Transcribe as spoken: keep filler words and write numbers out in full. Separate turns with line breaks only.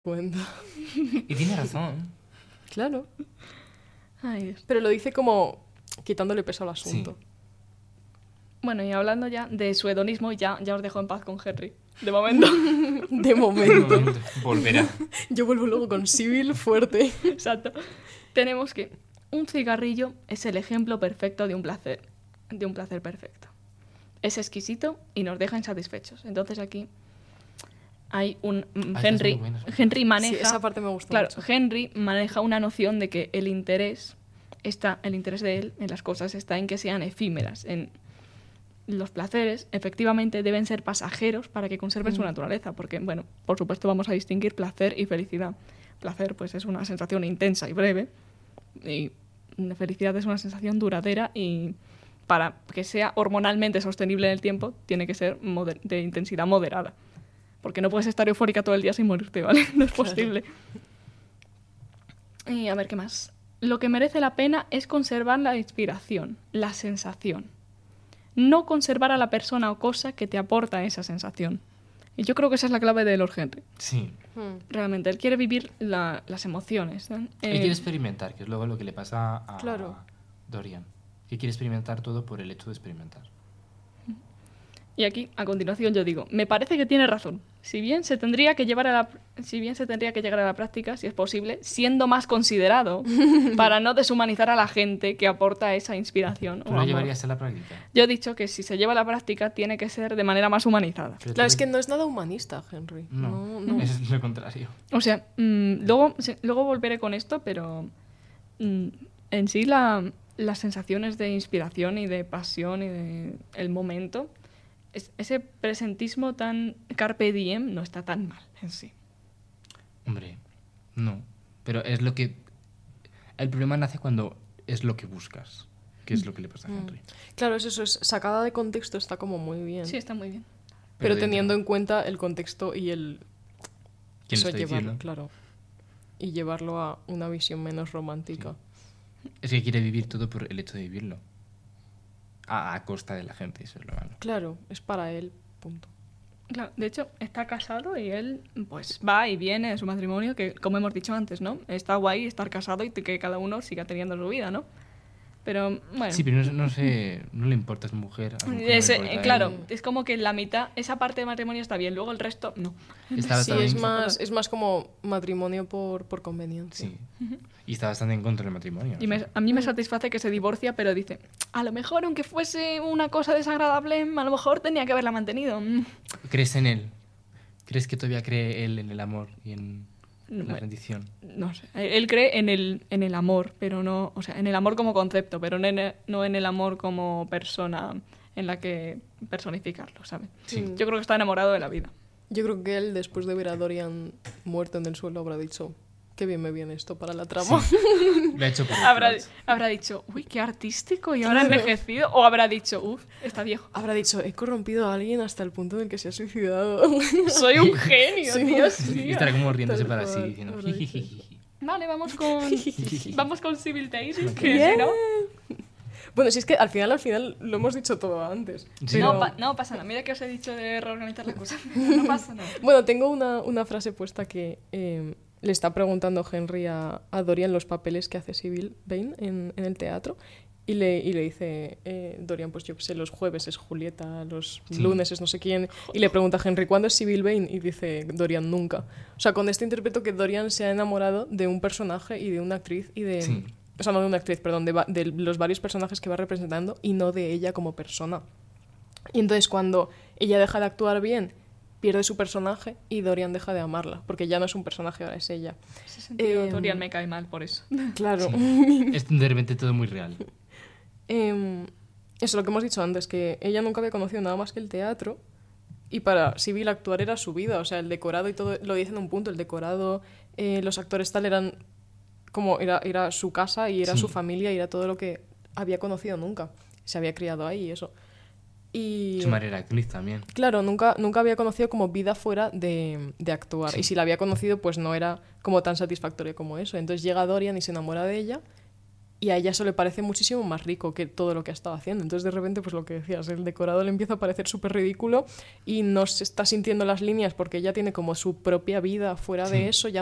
cuenta.
Y tiene razón.
Claro.
Ay, Dios.
Pero lo dice como quitándole peso al asunto.
Sí.
Bueno, y hablando ya de su hedonismo, ya, ya os dejo en paz con Henry. De momento.
De momento.
Volverá.
Yo vuelvo luego con Sybil fuerte.
Exacto. Tenemos que un cigarrillo es el ejemplo perfecto de un placer. De un placer perfecto. Es exquisito y nos deja insatisfechos. Entonces aquí hay un... mm,
Ah,
Henry,
estas son muy buenas.
Henry
Sí,
maneja...
esa parte me gusta
Claro,
mucho.
Henry maneja una noción de que el interés está, el interés de él en las cosas está en que sean efímeras, en los placeres efectivamente deben ser pasajeros para que conserven su
Mm.
naturaleza, porque bueno, por supuesto vamos a distinguir placer y felicidad. Placer pues es una sensación intensa y breve y la felicidad es una sensación duradera y para que sea hormonalmente sostenible en el tiempo tiene que ser moder- de intensidad moderada. Porque no puedes estar eufórica todo el día sin morirte, ¿vale? No es posible. Y a ver, ¿qué más? Lo que merece la pena es conservar la inspiración, la sensación. No conservar a la persona o cosa que te aporta esa sensación. Y yo creo que esa es la clave de Lord Henry.
Sí.
Mm.
Realmente, él quiere vivir la- las emociones, ¿no?
Él
Eh,
quiere experimentar, que es luego lo que le pasa a
Claro.
Dorian. Que quiere experimentar todo por el hecho de experimentar.
Y aquí, a continuación, yo digo, me parece que tiene razón. Si bien se tendría que llevar a la, si bien se tendría que llegar a la práctica, si es posible, siendo más considerado para no deshumanizar a la gente que aporta esa inspiración. o
¿Tú lo
amor.
llevarías a la práctica?
Yo he dicho que si se lleva a la práctica tiene que ser de manera más humanizada.
Pero
Claro,
tú
es que
lo-
no es nada humanista, Henry.
No,
No, no.
es lo contrario.
O sea, mm, luego, se- luego volveré con esto, pero mm, en sí la, las sensaciones de inspiración y de pasión y de el momento, es- ese presentismo tan carpe diem no está tan mal en sí.
Hombre, no. Pero es lo que... El problema nace cuando es lo que buscas. Que es lo que le pasa a
Mm.
Henry.
Claro, es eso, es sacada de contexto, está como muy bien.
Sí, está muy bien.
Pero
dentro-
teniendo en cuenta el contexto y el...
¿Quién
eso
lo está
llevarlo,
diciendo?
claro. Y llevarlo a una visión menos romántica.
Es que quiere vivir todo por el hecho de vivirlo. A, a costa de la gente, eso es lo malo.
Claro, es para él, punto.
Claro, de hecho, está casado y él pues va y viene de su matrimonio, que como hemos dicho antes, ¿no? Está guay estar casado y que cada uno siga teniendo su vida, ¿no? Pero, bueno...
Sí, pero no, no sé, no le importa a su mujer. A su mujer no le
Ese-
importa a
claro,
él.
es como que la mitad, esa parte de matrimonio está bien, luego el resto no.
Estaba
Sí,
también-
es más, es más como matrimonio por, por conveniencia.
Sí. Y está bastante en contra del matrimonio.
Y
o
me-
sea.
a mí me satisface que se divorcia, pero dice, a lo mejor aunque fuese una cosa desagradable, a lo mejor tenía que haberla mantenido. Mm.
¿Crees en él? ¿Crees que todavía cree él en el amor y en la
Bueno,
rendición?
no sé, él cree en el, en el amor, pero no, o sea, en el amor como concepto, pero no en el, no en el amor como persona en la que personificarlo, ¿sabes?
Sí.
Yo creo que está enamorado de la vida.
Yo creo que él, después de ver a Dorian muerto en el suelo, habrá dicho, qué bien me viene esto para la trama.
Lo ha hecho por
Habrá,
otros.
habrá dicho, uy, qué artístico, y ahora envejecido, o habrá dicho, uff, está viejo.
Habrá dicho, he corrompido a alguien hasta el punto en el que se ha suicidado.
Soy un genio,
Sí.
Dios
Sí,
mío.
y estará como riéndose
Tal
para sí,
cual,
diciendo...
habrá dicho
"Jijijiji".
Vale, vamos con, vamos con Civil Tales, que
Bien.
si no...
Bueno, si es que al final, al final lo hemos dicho todo antes.
Sí.
No,
pero-
pa- no pasa nada, mira que os he dicho de reorganizar la cosa. No pasa nada.
Bueno, tengo una, una frase puesta que eh, le está preguntando Henry a, a Dorian los papeles que hace Sybil Vane en, en el teatro. Y le, y le dice eh, Dorian, pues yo qué sé, los jueves es Julieta, los
Sí.
lunes es no sé quién. Y le pregunta a Henry, ¿cuándo es Sybil Vane? Y dice Dorian, nunca. O sea, con esto interpreto que Dorian se ha enamorado de un personaje y de una actriz y de...
Sí.
O sea, no de una actriz, perdón, de, va- de los varios personajes que va representando y no de ella como persona. Y entonces cuando ella deja de actuar bien, pierde su personaje y Dorian deja de amarla, porque ya no es un personaje, ahora es ella.
En ese sentido,
Em,
Dorian me cae mal por eso.
Claro.
Es de repente todo muy real.
Em, eso, lo que hemos dicho antes, que ella nunca había conocido nada más que el teatro y para Sybil actuar era su vida, o sea, el decorado y todo, lo dice en un punto, el decorado, eh, los actores tal eran como, era, era su casa y era
Sí.
su familia y era todo lo que había conocido nunca, se había criado ahí y eso. Y...
Su madre era actriz también.
Claro, nunca, nunca había conocido como vida fuera de, de actuar.
Sí.
Y si la había conocido, pues no era como tan satisfactorio como eso. Entonces llega Dorian y se enamora de ella y a ella eso le parece muchísimo más rico que todo lo que ha estado haciendo. Entonces, de repente, pues lo que decías, el decorado le empieza a parecer súper ridículo y no se está sintiendo las líneas porque ella tiene como su propia vida fuera
Sí.
de eso, ya